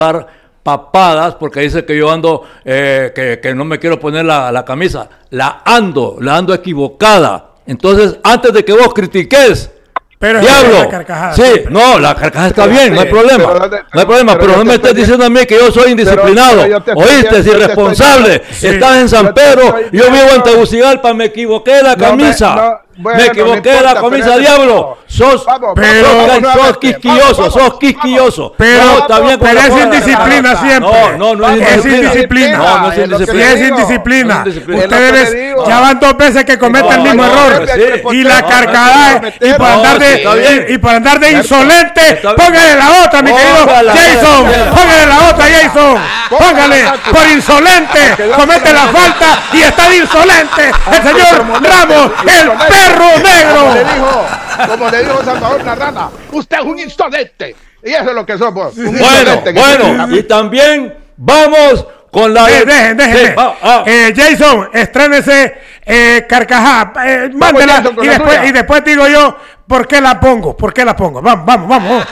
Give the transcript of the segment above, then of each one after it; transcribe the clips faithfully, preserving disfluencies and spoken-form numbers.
papadas porque dice que yo ando, eh, que, que no me quiero poner la, la camisa. La ando, la ando equivocada. Entonces, antes de que vos critiques, pero diablo, sí, siempre. no, la carcajada está bien, sí, no hay problema, pero, pero, no hay problema, pero, pero no me estés diciendo a mí que yo soy indisciplinado, pero, pero oíste, es irresponsable, sí. Estás en San Pedro, yo, yo vivo en Tegucigalpa, me equivoqué de la camisa. No me, no, Bueno, me equivoqué de no la camisa, diablo. Sos, vamos, pero, sos, sos quisquilloso, vamos, vamos, sos quisquilloso. Pero, no, está bien pero es indisciplina siempre. No, no, no es indisciplina. Es indisciplina. No, no es indisciplina. Sí es indisciplina. Ustedes ya van dos veces que cometen el mismo error. Y la carcajada, y por andar de y por andar de insolente, póngale la otra, mi querido Jason. Póngale la otra, Jason. Póngale, por insolente, comete la falta y está de insolente el señor Ramos, el perro negro. Como le dijo, como le dijo Salvador Narrana, usted es un insolente. Y eso es lo que somos. Un bueno, bueno, y también vamos con la... Eh, dejen, dejen. Sí, ah, ah. Eh, Jason, estrénese eh, carcajada. Eh, mándela y después, y después digo yo por qué la pongo. ¿Por qué la pongo? Vamos, vamos, vamos.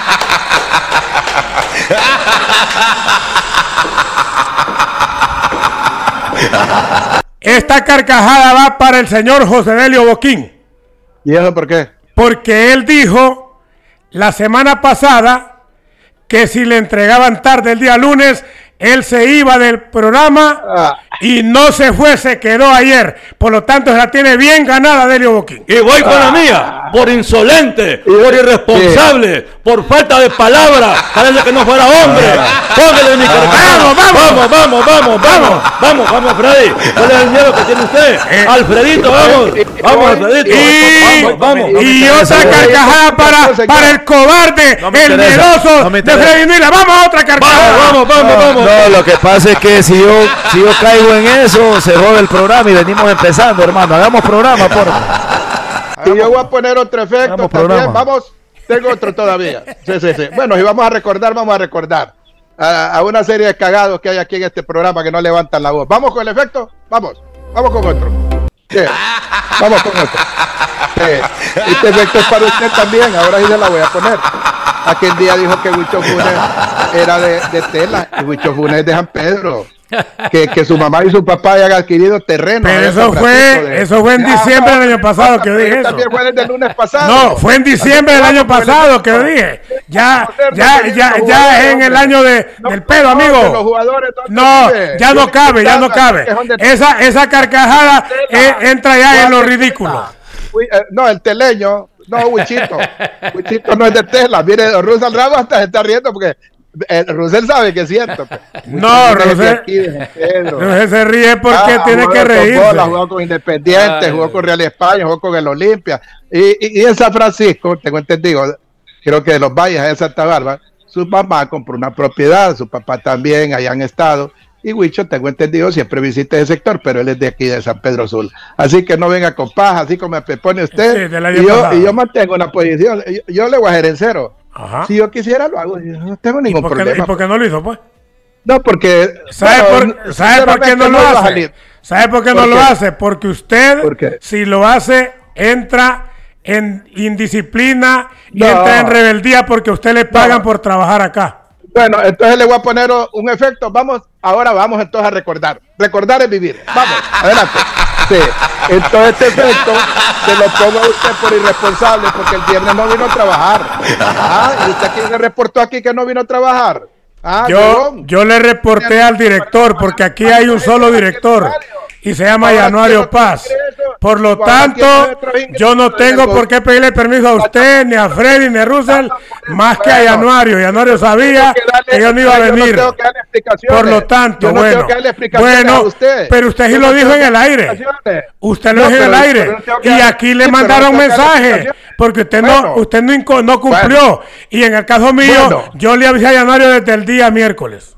Esta carcajada va para el señor José Delio Boquín. ¿Y eso por qué? Porque él dijo la semana pasada que si le entregaban tarde el día lunes, él se iba del programa ah. y no se fue, se quedó ayer. Por lo tanto, se la tiene bien ganada Delio Boquín. Y voy con ah. la mía, por insolente, por irresponsable, sí. por falta de palabras, parece que no fuera hombre. Póngale mi carcajada. Vamos, vamos, vamos, vamos, vamos, vamos, vamos, Freddy. ¿Cuál es el miedo que tiene usted? Eh, Alfredito, vamos, vamos, Alfredito. Y, vamos, vamos. No y otra carcajada para, para el cobarde, no el miedoso no de Freddy Mila. Vamos a otra carcajada. Vamos, vamos, vamos. No, lo que pasa es que si yo, si yo caigo en eso, se jode el programa y venimos empezando, hermano. Hagamos programa, por Y yo voy a poner otro efecto también. Programa. Vamos, tengo otro todavía. Sí, sí, sí. Bueno, y vamos a recordar, vamos a recordar a, a una serie de cagados que hay aquí en este programa que no levantan la voz. ¿Vamos con el efecto? Vamos, vamos con otro. Sí. Vamos con otro. Sí. Este efecto es para usted también, ahora sí se la voy a poner. Aquel día dijo que Huicho Funes era de, de Tela, y Huicho Funes es de San Pedro. Que, que su mamá y su papá hayan adquirido terreno. Pero eso fue, de... eso fue en diciembre del año pasado que yo dije eso. También fue desde el lunes pasado. No, fue en diciembre del año pasado que yo dije. Ya, ya, ya, ya es en el año de, del pedo, amigo. No, ya no cabe, ya no cabe. Esa, esa carcajada eh, entra ya en lo ridículo. No, el teleño, no, Huichito. Huichito no es de Tela. Mire, Russell Ramos hasta se está riendo porque Eh, Rusel sabe que es cierto. No, Rusel se ríe porque ah, tiene que reírse. Bola, jugó con Independiente, Ay, jugó con Real España, jugó con el Olimpia. Y, y, y en San Francisco, tengo entendido, creo que de los Valles de Santa Bárbara, su mamá compró una propiedad, su papá también, allá han estado. Y Huicho, tengo entendido, siempre visita ese sector, pero él es de aquí, de San Pedro Sula. Así que no venga con paja, así como me pone usted. Sí, y, yo, y yo mantengo una posición. Yo, yo le voy a gerenciero. Ajá. Si yo quisiera lo hago, yo no tengo ningún ¿Y por qué, problema. ¿Y por qué no lo hizo, pues? No, porque... ¿Sabe, bueno, por, ¿sabe por qué no lo hace? ¿Sabe por qué ¿Por no qué? lo hace? Porque usted, si lo hace, entra en indisciplina y no. entra en rebeldía porque a usted le pagan no. por trabajar acá. Bueno, entonces le voy a poner un efecto. Vamos, ahora vamos entonces a recordar. Recordar es vivir. Vamos, adelante. Sí. Entonces este efecto se lo pongo a usted por irresponsable porque el viernes no vino a trabajar. Ah, ¿y usted quién le reportó aquí que no vino a trabajar? Ah, yo, yo le reporté al director porque aquí hay un solo director y se llama Januario Paz. Por lo tanto, yo no tengo por qué pedirle permiso a usted, ni a Freddy, ni a Russell, más que a Januario. Januario sabía que yo no iba a venir. Por lo tanto, bueno, bueno, pero usted sí lo dijo en el aire. Usted lo dijo en el aire. Y aquí le mandaron mensaje, porque usted no, usted no, no cumplió. Y en el caso mío, yo le avisé a Januario desde el día miércoles.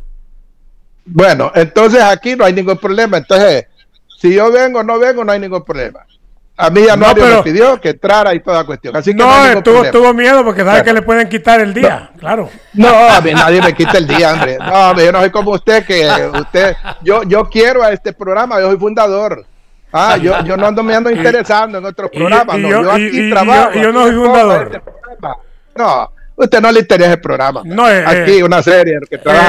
Bueno, entonces aquí no hay ningún problema. Entonces... Si yo vengo o no vengo, no hay ningún problema. A mí Januario no, pero, me pidió que entrara y toda cuestión. Así que no, no hay tuvo, tuvo miedo porque sabe bueno. que le pueden quitar el día, no, claro. No, a mí nadie me quita el día, hombre. No, hombre, yo no soy como usted, que usted, yo, yo quiero a este programa, yo soy fundador. Ah, yo, yo no ando me ando interesando en otros programas. Y, no, y yo, yo aquí y, trabajo. Y yo, y yo no soy fundador. Este no, usted no le interesa el programa. No, eh, aquí una serie que trabaja